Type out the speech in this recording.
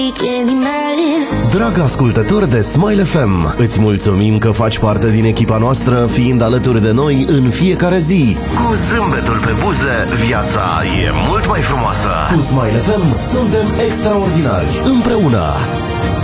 Drag ascultător de Smile FM, îți mulțumim că faci parte din echipa noastră, fiind alături de noi în fiecare zi. Cu zâmbetul pe buze, viața e mult mai frumoasă. Cu Smile FM suntem extraordinari, împreună.